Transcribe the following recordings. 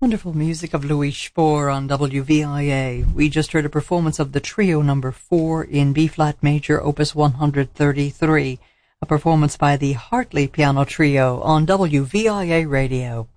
Wonderful music of Louis Spohr on WVIA. We just heard a performance of the Trio No. 4 in B-flat major, Opus 133, a performance by the Hartley Piano Trio on WVIA Radio.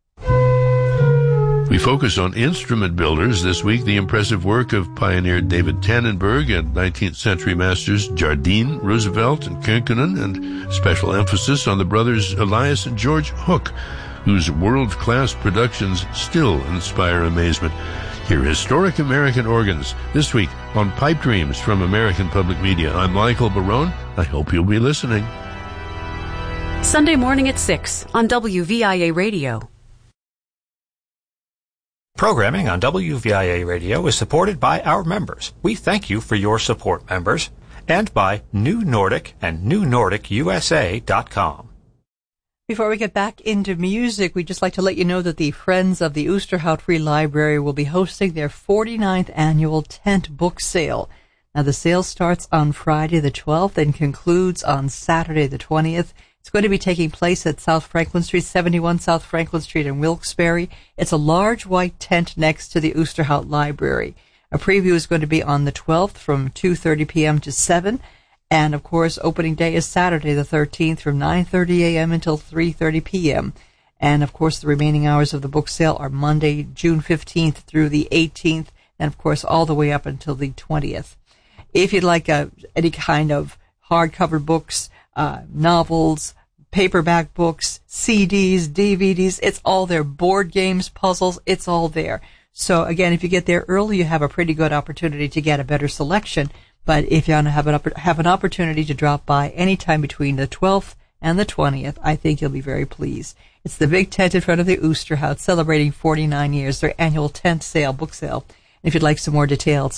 We focus on instrument builders this week, the impressive work of pioneer David Tannenberg and 19th century masters Jardine, Roosevelt, and Könkönen, and special emphasis on the brothers Elias and George Hook, whose world-class productions still inspire amazement. Hear historic American organs this week on Pipe Dreams from American Public Media. I'm Michael Barone. I hope you'll be listening. Sunday morning at 6 on WVIA Radio. Programming on WVIA Radio is supported by our members. We thank you for your support, members, and by New Nordic and NewNordicUSA.com. Before we get back into music, we'd just like to let you know that the Friends of the Oosterhout Free Library will be hosting their 49th annual tent book sale. Now, the sale starts on Friday the 12th and concludes on Saturday the 20th. It's going to be taking place at South Franklin Street, 71 South Franklin Street in Wilkes-Barre. It's a large white tent next to the Oosterhout Library. A preview is going to be on the 12th from 2:30 p.m. to 7. And, of course, opening day is Saturday the 13th from 9:30 a.m. until 3:30 p.m. And, of course, the remaining hours of the book sale are Monday, June 15th through the 18th, and, of course, all the way up until the 20th. If you'd like any kind of hardcover books, novels, paperback books, CDs, DVDs, it's all there. Board games, puzzles, it's all there. So, again, if you get there early, you have a pretty good opportunity to get a better selection. But if you want to have an opportunity to drop by anytime between the 12th and the 20th, I think you'll be very pleased. It's the big tent in front of the Oosterhout celebrating 49 years, their annual tent sale, book sale. And if you'd like some more details,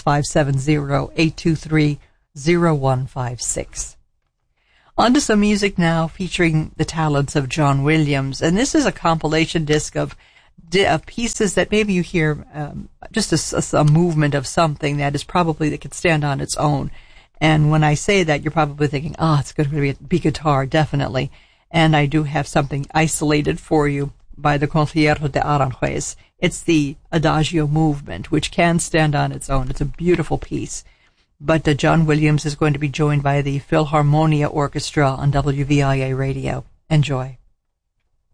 570-823-0156. On to some music now featuring the talents of John Williams. And this is a compilation disc of pieces that maybe you hear just a movement of something that could stand on its own. And when I say that, you're probably thinking, it's going to be guitar, definitely. And I do have something isolated for you by the Concierto de Aranjuez. It's the Adagio movement, which can stand on its own. It's a beautiful piece. But John Williams is going to be joined by the Philharmonia Orchestra on WVIA Radio. Enjoy.